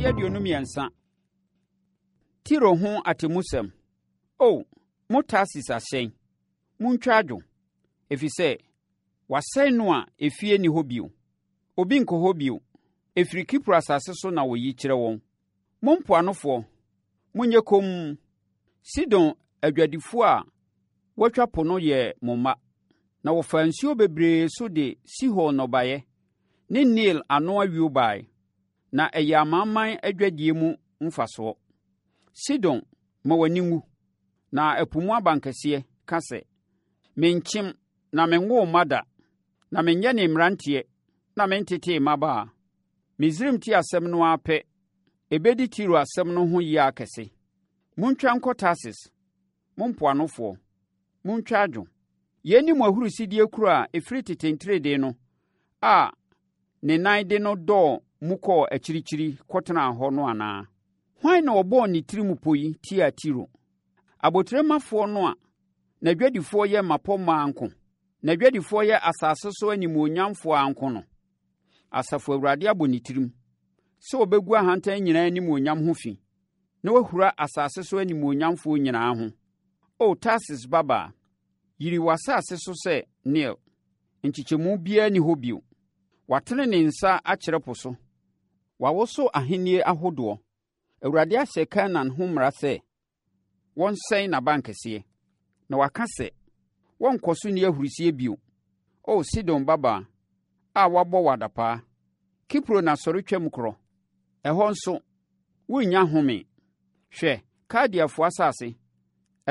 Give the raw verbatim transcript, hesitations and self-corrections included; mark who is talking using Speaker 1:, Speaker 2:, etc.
Speaker 1: Mfiase aduonu mmiɛnsa. Tiro ho atemusɛm. O, mo Tarsis ahyɛn, montwa adwo, ɛfiri sɛ, wasɛe no a efie ni hɔ bio. Obi nkɔ hɔ bio. Ɛfiri Kipro asase so na wɔyi kyerɛ wɔn. Mo mpoanofoɔ, monyɛ komm. Sidon adwadifoɔ a wɔatwa po no yɛ mo mma, na wɔfa nsuo bebree so de Sihor nnɔbaeɛ ne Nil ano awio bae, na ɛyɛ amanaman adwadie mu mfasoɔ. Sidon, ma w'ani nwu, na ɛpo mu abankɛseɛ ka sɛ, menkyem na menwoo mma da, na menyɛ ne mmeranteɛ na mentetee mmabaa. Misraim te asɛm no ara pɛ, ɛbɛdi Tiro asɛm no ho yia kɛse. Montwa nkɔ Tarsis, mo mpoanofoɔ, montwa adwo. Yei ne mo ahurisidie kuro a ɛfiri tetentredee no a ne nan de no dɔɔ mu kɔɔ akyirikyiri kɔtenaa hɔ no anaa? Hwan na ɔbɔɔ ne tirim po yi tia Tiro? Abotremafoɔ no a n'adwadifoɔ yɛ mmapɔmmaa nko, n'adwadifoɔ yɛ asase so animuonyamfoɔ anko no. Asafo Awurade abɔ ne tirim sɛ ɔbɛgu ahantan nyinaa animuonyam ho fi, na wahura asase so animuonyamfoɔ nyinaa ho. O Tarsis babaa, yiri w'asase so sɛ Nil, nkyekyɛmu biara ni hɔ bio. Watene ne nsa akyerɛ po so, wawoso ahennie ahodoɔ. Awurade ahyɛ Kanaan ho mmara sɛ wɔnsɛe n'abankɛseɛ, na waka sɛ wɔnkɔ so nni ahurisie bio. O Sidon babaa a wabɔ wadapaa, Kipro na sɔre twam korɔ, ɛhɔ nso worennya home. Hwɛ, Kaldeafoɔ asase,